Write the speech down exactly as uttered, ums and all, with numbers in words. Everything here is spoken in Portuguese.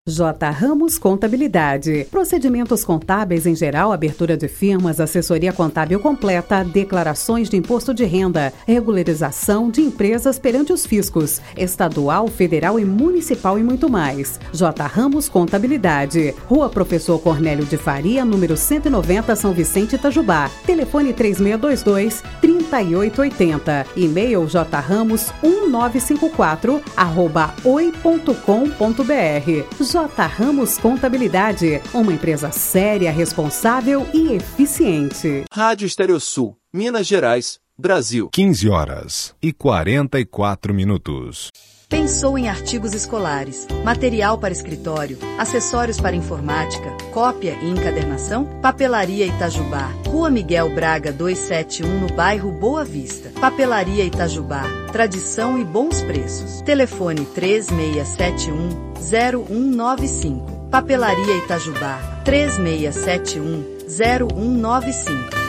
J. Ramos Contabilidade. Procedimentos contábeis em geral, abertura de firmas, assessoria contábil completa, declarações de imposto de renda, regularização de empresas perante os fiscos, estadual, federal e municipal e muito mais. J. Ramos Contabilidade. Rua Professor Cornélio de Faria, número cento e noventa, São Vicente, Itajubá. Telefone três seis dois dois, três oito oito zero. E-mail jramos um nove cinco quatro arroba oi ponto com ponto br. J. Ramos Contabilidade, uma empresa séria, responsável e eficiente. Rádio Estereosul, Minas Gerais, Brasil. quinze horas e quarenta e quatro minutos. Pensou em artigos escolares, material para escritório, acessórios para informática, cópia e encadernação? Papelaria Itajubá, Rua Miguel Braga duzentos e setenta e um, no bairro Boa Vista. Papelaria Itajubá, tradição e bons preços. Telefone três seis sete um, zero um nove cinco. Papelaria Itajubá, três seis sete um, zero um nove cinco.